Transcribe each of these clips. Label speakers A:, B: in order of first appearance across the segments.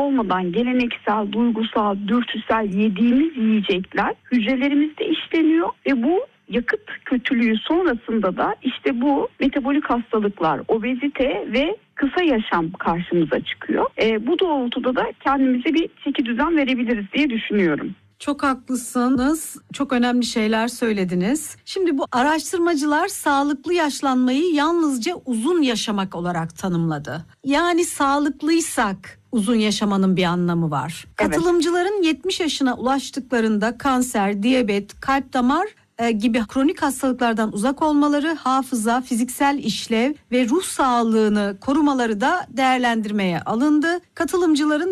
A: olmadan geleneksel, duygusal, dürtüsel yediğimiz yiyecekler hücrelerimizde işleniyor ve bu yakıt kötülüğü sonrasında da işte bu metabolik hastalıklar, obezite ve kısa yaşam karşımıza çıkıyor. Bu doğrultuda da kendimize bir çeki düzen verebiliriz diye düşünüyorum.
B: Çok haklısınız. Çok önemli şeyler söylediniz. Şimdi bu araştırmacılar sağlıklı yaşlanmayı yalnızca uzun yaşamak olarak tanımladı. Yani sağlıklıysak uzun yaşamanın bir anlamı var.
A: Evet.
B: Katılımcıların 70 yaşına ulaştıklarında kanser, diyabet, kalp damar gibi kronik hastalıklardan uzak olmaları, hafıza, fiziksel işlev ve ruh sağlığını korumaları da değerlendirmeye alındı. Katılımcıların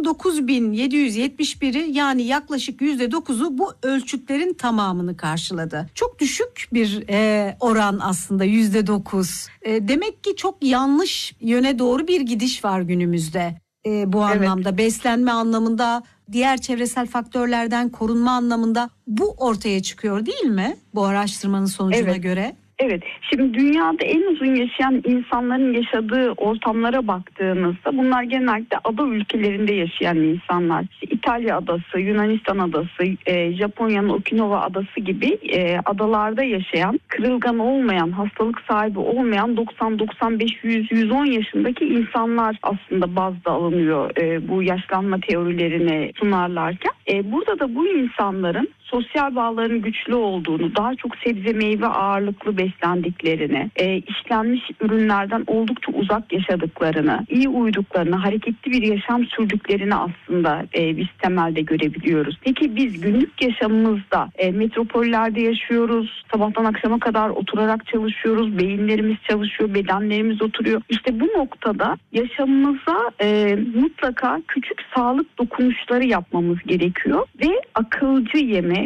B: 9.771'i yani yaklaşık %9'u bu ölçütlerin tamamını karşıladı. Çok düşük bir oran aslında %9. Demek ki çok yanlış yöne doğru bir gidiş var günümüzde. Bu anlamda, evet. Beslenme anlamında, diğer çevresel faktörlerden korunma anlamında bu ortaya çıkıyor değil mi? Bu araştırmanın sonucuna göre.
A: Evet. Şimdi dünyada en uzun yaşayan insanların yaşadığı ortamlara baktığımızda bunlar genellikle ada ülkelerinde yaşayan insanlar. İtalya adası, Yunanistan adası, Japonya'nın Okinawa adası gibi adalarda yaşayan, kırılgan olmayan, hastalık sahibi olmayan 90, 95, 100, 110 yaşındaki insanlar aslında bazda alınıyor bu yaşlanma teorilerini sunarlarken. Burada da bu insanların sosyal bağların güçlü olduğunu, daha çok sebze meyve ağırlıklı beslendiklerini, işlenmiş ürünlerden oldukça uzak yaşadıklarını, iyi uyuduklarını, hareketli bir yaşam sürdüklerini aslında biz temelde görebiliyoruz. Peki biz günlük yaşamımızda metropollerde yaşıyoruz, sabahtan akşama kadar oturarak çalışıyoruz, beyinlerimiz çalışıyor, bedenlerimiz oturuyor. İşte bu noktada yaşamımıza mutlaka küçük sağlık dokunuşları yapmamız gerekiyor ve akılcı yeme,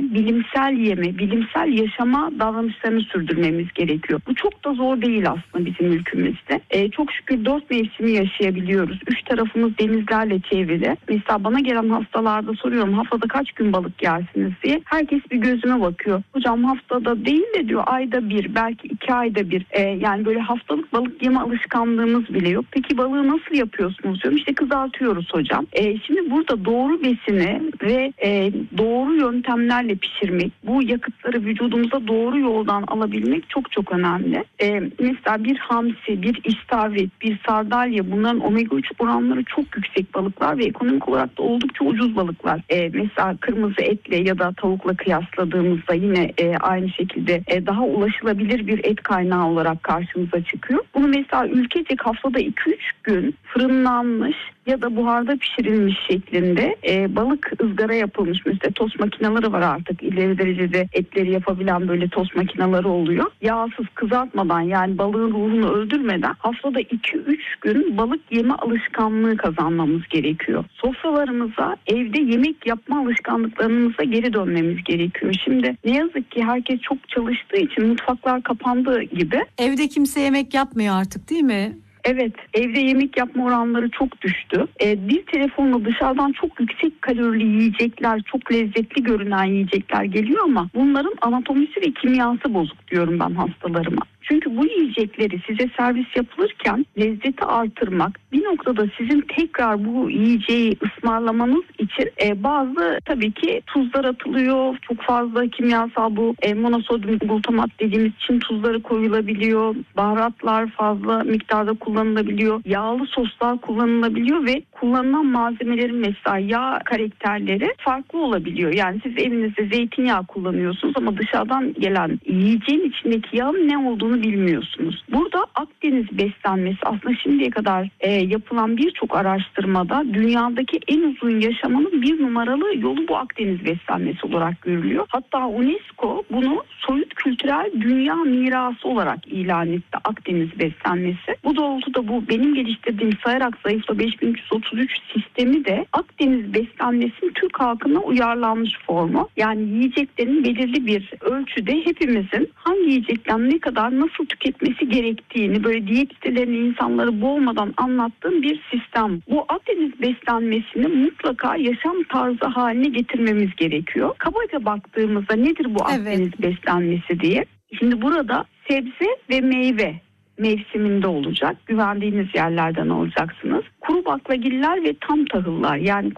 A: bilimsel yaşama davranışlarını sürdürmemiz gerekiyor. Bu çok da zor değil aslında bizim ülkemizde. Çok şükür 4 mevsimi yaşayabiliyoruz. 3 tarafımız denizlerle çevrili. Mesela bana gelen hastalarda soruyorum haftada kaç gün balık yersiniz diye. Herkes bir gözüme bakıyor. Hocam haftada değil de diyor ayda bir, belki 2 ayda bir. Yani böyle haftalık balık yeme alışkanlığımız bile yok. Peki balığı nasıl yapıyorsunuz diyorum. İşte kızartıyoruz hocam. Şimdi burada doğru besini ve doğru yöntemlerle pişirmek, bu yakıtları vücudumuza doğru yoldan alabilmek çok çok önemli. Mesela bir hamsi, bir istavrit, bir sardalya, bunların omega 3 oranları çok yüksek balıklar ve ekonomik olarak da oldukça ucuz balıklar. Mesela kırmızı etle ya da tavukla kıyasladığımızda yine aynı şekilde daha ulaşılabilir bir et kaynağı olarak karşımıza çıkıyor. Bunu mesela ülkecek haftada 2-3 gün fırınlanmış ya da buharda pişirilmiş şeklinde balık ızgara yapılmış, mesela tost makineleri var artık, ileri derecede etleri yapabilen böyle tost makineleri oluyor. Yağsız, kızartmadan, yani balığın ruhunu öldürmeden haftada 2-3 gün balık yeme alışkanlığı kazanmamız gerekiyor. Sofralarımıza, evde yemek yapma alışkanlıklarımıza geri dönmemiz gerekiyor. Şimdi ne yazık ki herkes çok çalıştığı için mutfaklar kapandığı gibi.
B: Evde kimse yemek yapmıyor artık değil mi?
A: Evet, evde yemek yapma oranları çok düştü. Bir telefonla dışarıdan çok yüksek kalorili yiyecekler, çok lezzetli görünen yiyecekler geliyor ama bunların anatomisi ve kimyası bozuk diyorum ben hastalarıma. Çünkü bu yiyecekleri size servis yapılırken lezzeti artırmak, bir noktada sizin tekrar bu yiyeceği ısmarlamanız için bazı tabii ki tuzlar atılıyor. Çok fazla kimyasal bu monosodyum glutamat dediğimiz Çin tuzları koyulabiliyor. Baharatlar fazla miktarda kullanılabiliyor. Yağlı soslar kullanılabiliyor ve kullanılan malzemelerin mesela yağ karakterleri farklı olabiliyor. Yani siz evinizde zeytinyağı kullanıyorsunuz ama dışarıdan gelen yiyeceğin içindeki yağın ne olduğunu bilmiyorsunuz. Burada Akdeniz beslenmesi aslında şimdiye kadar yapılan birçok araştırmada dünyadaki en uzun yaşamanın bir numaralı yolu bu Akdeniz beslenmesi olarak görülüyor. Hatta UNESCO bunu soyut kültürel dünya mirası olarak ilan etti, Akdeniz beslenmesi. Bu doğrultuda bu benim geliştirdiğim Sayarak Zayıfla 5333 sistemi de Akdeniz beslenmesinin Türk halkına uyarlanmış formu. Yani yiyeceklerin belirli bir ölçüde hepimizin hangi yiyecekten ne kadar nasıl tüketmesi gerektiğini böyle diyet sitelerine insanları boğmadan anlattığım bir sistem. Bu Akdeniz beslenmesini mutlaka yaşam tarzı haline getirmemiz gerekiyor. Kabaca baktığımızda nedir bu Akdeniz beslenmesi diye? Şimdi burada sebze ve meyve mevsiminde olacak. Güvendiğiniz yerlerden alacaksınız. Kuru baklagiller ve tam tahıllar, yani